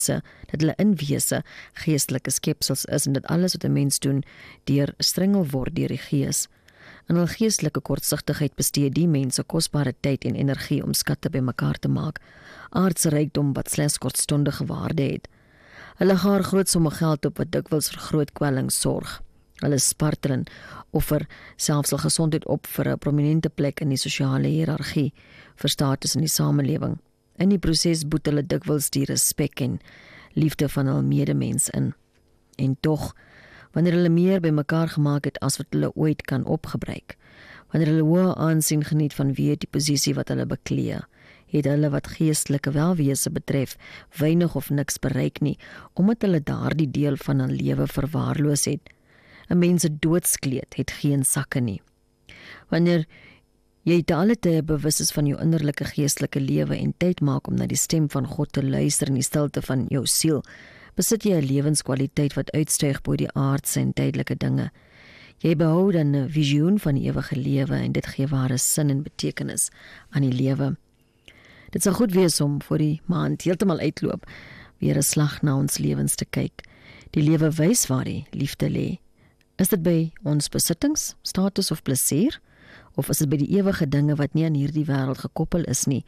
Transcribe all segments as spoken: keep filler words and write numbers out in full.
dat hulle in wese geestelike skepsels is en dat alles wat 'n mens doen deur strengel word deur die gees. In hul geestelike kortsigtigheid bestee die mense kosbare tyd en energie om skatte bymekaar te maak, aardse rykdom wat slegs kortstondige waarde het. Hulle gaar groot somme geld op wat dikwels vir groot kwelling sorg. Hulle spartel en offer selfs hul gesondheid op vir 'n prominente plek in die sosiale hiërargie, vir status in die samelewing. In die proses boet hulle dikwels die respek en liefde van hul medemens in. En tog, wanneer hulle meer bymekaar gemaak het as wat hulle ooit kan opgebruik, wanneer hulle hoë aansien geniet vanweë die posisie wat hulle beklee, het hulle wat geestelike welwese betref weinig of niks bereik nie, omdat hulle daardie deel van hul lewe verwaarloos het. 'n Mens se doodskleed het geen sakke nie. Wanneer jy te alle tye bewus is van jou innerlike geestelike lewe en tyd maak om na die stem van God te luister in die stilte van jou siel, besit jy 'n lewenskwaliteit wat uitstyg bo die aardse en tydelike dinge. Jy behou dan 'n visioen van die ewige lewe en dit gee ware sin en betekenis aan die lewe. Dit sal goed wees om voor die maand heeltemal uitloop, weer 'n slag na ons lewens te kyk. Die lewe wys waar die liefde lê. Is dit by ons besittings, status of plesier? Of is dit by die ewige dinge wat nie aan hierdie wêreld gekoppel is nie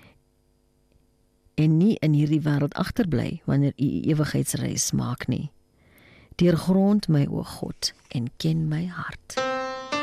en nie in hierdie wêreld agterbly wanneer u u ewigheidsreis maak nie? Deurgrond my o God en ken my hart.